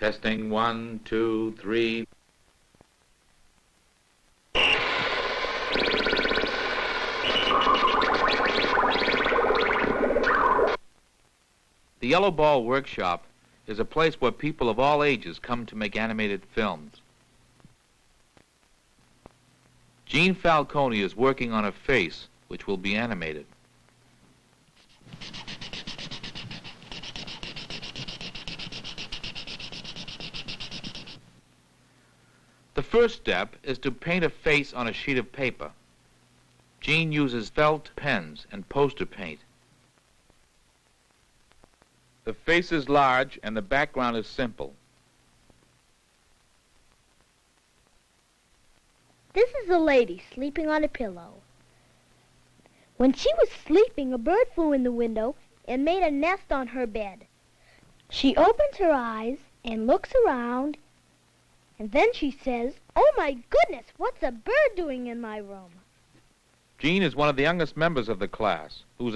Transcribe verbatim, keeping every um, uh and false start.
Testing one, two, three. The Yellow Ball Workshop is a place where people of all ages come to make animated films. Gene Falcone is working on a face which will be animated. The first step is to paint a face on a sheet of paper. Gene uses felt pens and poster paint. The face is large and the background is simple. This is a lady sleeping on a pillow. When she was sleeping, a bird flew in the window and made a nest on her bed. She opens her eyes and looks around, and then she says, "Oh my goodness, what's a bird doing in my room?" Gene is one of the youngest members of the class, whose